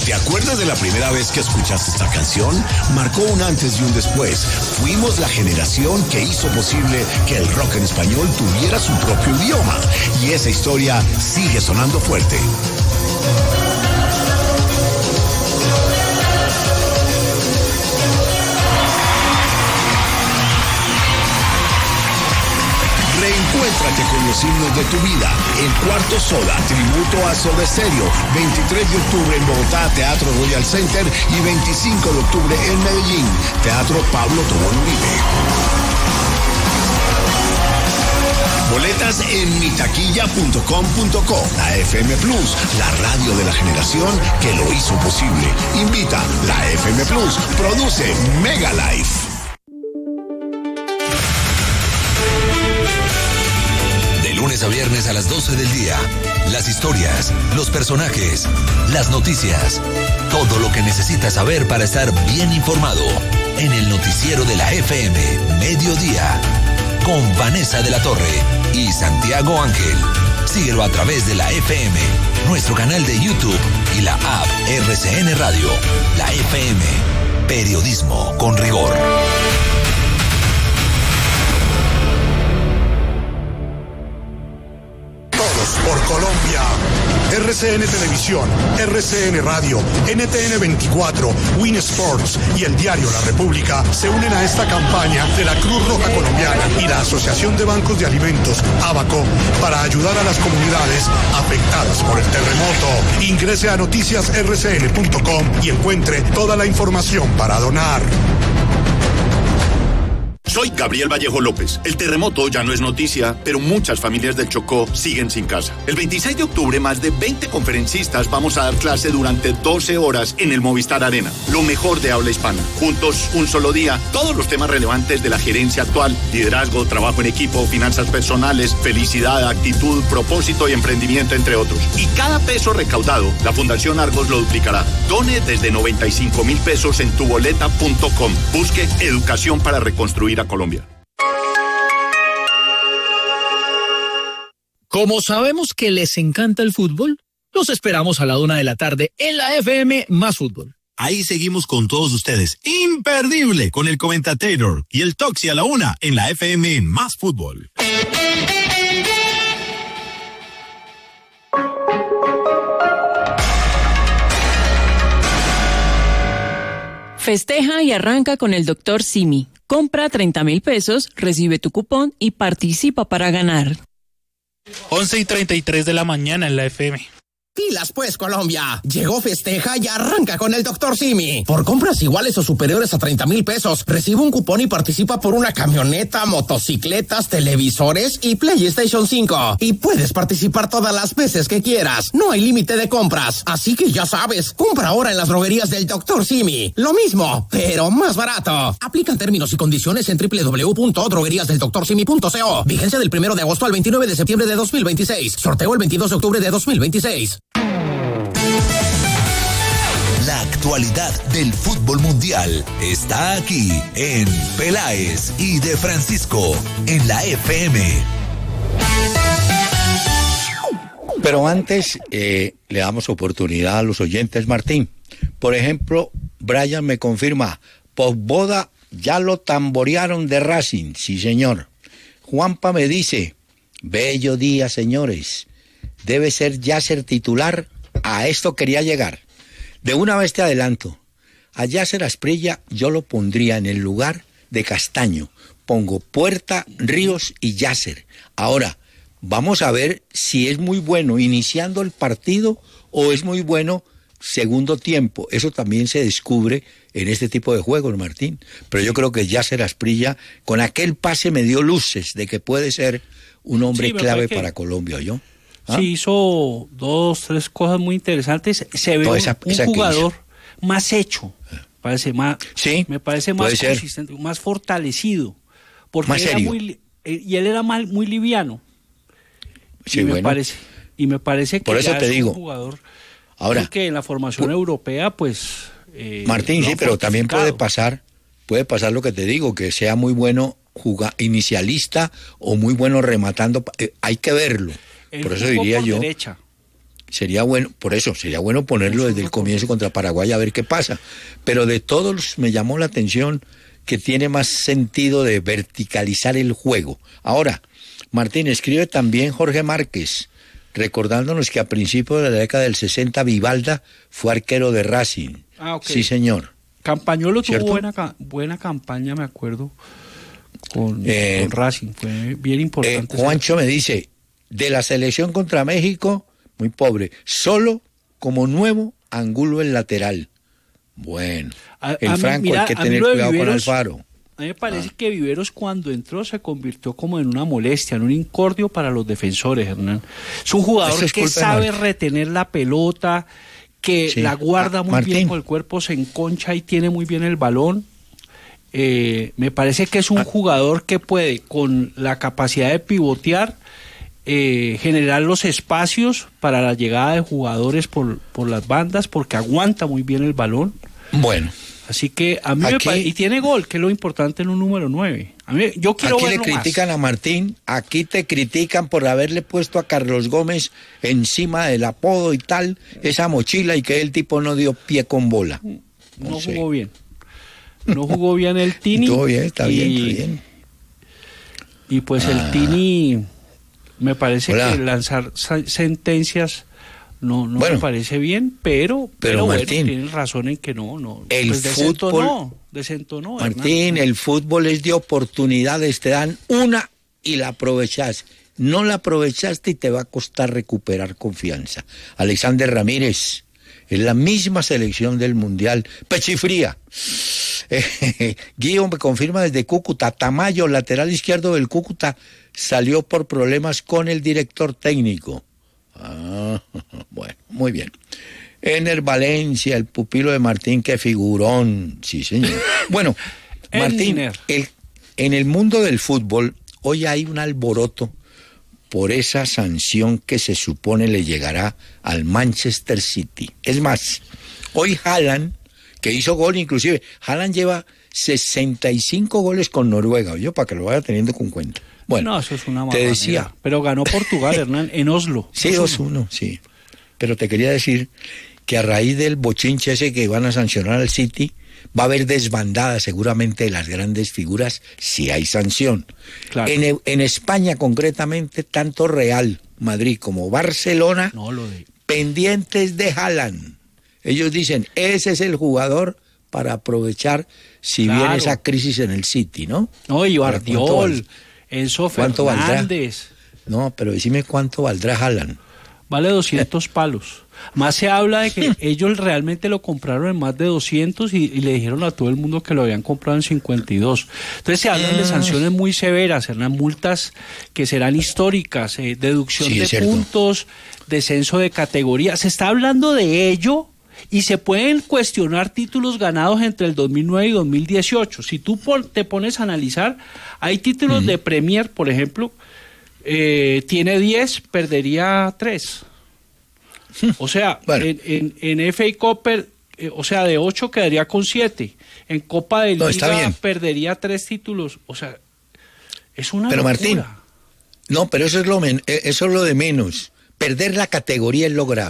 ¿Te acuerdas de la primera vez que escuchaste esta canción? Marcó un antes y un después. Fuimos la generación que hizo posible que el rock en español tuviera su propio idioma. Y esa historia sigue sonando fuerte. Reencuéntrate con los himnos de tu vida. El Cuarto Soda, tributo a Soda Stereo. 23 de octubre en Bogotá, Teatro Royal Center. Y 25 de octubre en Medellín, Teatro Pablo Tobón Uribe. Boletas en mitaquilla.com.co. La FM Plus, la radio de la generación que lo hizo posible. Invita la FM Plus. Produce Mega Life. Lunes a viernes a las 12 del día. Las historias, los personajes, las noticias. Todo lo que necesitas saber para estar bien informado. En el noticiero de la FM, Mediodía. Con Vanessa de la Torre y Santiago Ángel. Síguelo a través de la FM, nuestro canal de YouTube y la app RCN Radio. La FM. Periodismo con rigor. Por Colombia. RCN Televisión, RCN Radio, NTN 24, Win Sports y el diario La República se unen a esta campaña de la Cruz Roja Colombiana y la Asociación de Bancos de Alimentos, ABACO, para ayudar a las comunidades afectadas por el terremoto. Ingrese a noticiasrcn.com y encuentre toda la información para donar. Soy Gabriel Vallejo López. El terremoto ya no es noticia, pero muchas familias del Chocó siguen sin casa. El 26 de octubre, más de 20 conferencistas vamos a dar clase durante 12 horas en el Movistar Arena. Lo mejor de habla hispana. Juntos, un solo día, todos los temas relevantes de la gerencia actual: liderazgo, trabajo en equipo, finanzas personales, felicidad, actitud, propósito y emprendimiento, entre otros. Y cada peso recaudado, la Fundación Argos lo duplicará. Done desde 95,000 pesos en tuboleta.com. Busque educación para reconstruir a Colombia. Como sabemos que les encanta el fútbol, los esperamos a la 1 de la tarde en la FM Más Fútbol. Ahí seguimos con todos ustedes. Imperdible con el Comentator y el Toxi a la 1 en la FM Más Fútbol. Festeja y arranca con el Dr. Simi. Compra 30,000 pesos, recibe tu cupón y participa para ganar. 11:33 de la mañana en la FM. Pilas pues, Colombia. Llegó Festeja y arranca con el Dr. Simi. Por compras iguales o superiores a 30,000 pesos, recibe un cupón y participa por una camioneta, motocicletas, televisores y PlayStation 5. Y puedes participar todas las veces que quieras. No hay límite de compras. Así que ya sabes, compra ahora en las droguerías del Dr. Simi. Lo mismo, pero más barato. Aplican términos y condiciones en www.drogueríasdeldoctorsimi.co. Vigencia del 1 de agosto al 29 de septiembre de 2026. Sorteo el 22 de octubre de 2026. La actualidad del fútbol mundial está aquí en Peláez y de Francisco en la FM. Pero antes le damos oportunidad a los oyentes, Martín. Por ejemplo, Brian me confirma, Pogba ya lo tamborearon de Racing, sí señor. Juanpa me dice, bello día señores, debe ser Yasser titular, a esto quería llegar. De una vez te adelanto, a Yasser Asprilla yo lo pondría en el lugar de Castaño. Pongo Puerta, Ríos y Yasser. Ahora, vamos a ver si es muy bueno iniciando el partido o es muy bueno segundo tiempo. Eso también se descubre en este tipo de juegos, Martín. Pero yo creo que Yasser Asprilla, con aquel pase me dio luces de que puede ser un hombre clave para Colombia, ¿yo? ¿Ah? Sí, hizo 2, 3 cosas muy interesantes. Se ve un jugador más hecho, parece más, sí, me parece más consistente, más fortalecido, porque más era serio. Y él era muy liviano. Sí, y me parece que por eso te digo, un jugador ahora que en la formación europea, pues Martín, sí, pero también puede pasar lo que te digo, que sea muy bueno inicialista o muy bueno rematando, hay que verlo. Por eso diría yo. Derecha. Sería bueno, por eso, sería bueno ponerlo desde el comienzo contra Paraguay a ver qué pasa. Pero de todos me llamó la atención que tiene más sentido de verticalizar el juego. Ahora, Martín, escribe también Jorge Márquez, recordándonos que a principios de la década del 60 Vivalda fue arquero de Racing. Okay. Sí, señor. Campañolo tuvo buena campaña, me acuerdo, con Racing, fue bien importante. Juancho me dice, de la selección contra México, muy pobre, solo como nuevo Angulo el lateral. Bueno, el Franco hay que tener cuidado con Alfaro. A mí me parece que Viveros cuando entró se convirtió como en una molestia, en un incordio para los defensores, Hernán. Es un jugador que sabe retener la pelota, que la guarda muy bien con el cuerpo, se enconcha y tiene muy bien el balón. Me parece que es un jugador que puede, con la capacidad de pivotear, generar los espacios para la llegada de jugadores por las bandas, porque aguanta muy bien el balón. Bueno. Así que a mí me parece, y tiene gol, que es lo importante en un número 9. Yo quiero aquí verlo le critican más. A Martín, aquí te critican por haberle puesto a Carlos Gómez encima del apodo y tal, esa mochila, y que el tipo no dio pie con bola. No jugó bien. No jugó bien el Tini. Todo bien, está bien. Y pues el Tini, me parece que lanzar sentencias no me parece bien, pero Martín, bueno, tienen razón en que no. El pues fútbol, desentonó. Martín, el fútbol es de oportunidades, te dan una y la aprovechas. No la aprovechaste y te va a costar recuperar confianza. Alexander Ramírez, es la misma selección del Mundial, pechifría. Guido me confirma desde Cúcuta, Tamayo, lateral izquierdo del Cúcuta, salió por problemas con el director técnico. Bueno, muy bien. Ener Valencia, el pupilo de Martín, que figurón. Sí, señor. Bueno, Martín, en el mundo del fútbol, hoy hay un alboroto por esa sanción que se supone le llegará al Manchester City. Es más, hoy Haaland, que hizo gol inclusive, Haaland lleva 65 goles con Noruega, yo para que lo vaya teniendo con cuenta. Bueno, no, eso es una te decía, pero ganó Portugal, Hernán, en Oslo. Sí, 2-1, sí. Pero te quería decir que a raíz del bochinche ese que van a sancionar al City, va a haber desbandada seguramente de las grandes figuras si hay sanción. Claro. En España concretamente, tanto Real Madrid como Barcelona, pendientes de Haaland. Ellos dicen, ese es el jugador para aprovechar si viene esa crisis en el City, ¿no? No, y Guardiol, Enzo Fernández. No, pero decime cuánto valdrá Haaland. Vale 200 palos. Más se habla de que ellos realmente lo compraron en más de 200 y le dijeron a todo el mundo que lo habían comprado en 52. Entonces se hablan de sanciones muy severas, serán multas que serán históricas, deducción de puntos, descenso de categoría. Se está hablando de ello y se pueden cuestionar títulos ganados entre el 2009 y 2018. Si tú te pones a analizar, hay títulos de Premier, por ejemplo, tiene 10, perdería 3. O sea, en FA Cup, o sea, de 8 quedaría con 7. En Copa de Liga perdería 3 títulos. O sea, es una locura. Martín, no, pero eso es lo de menos. Perder la categoría es lo grave.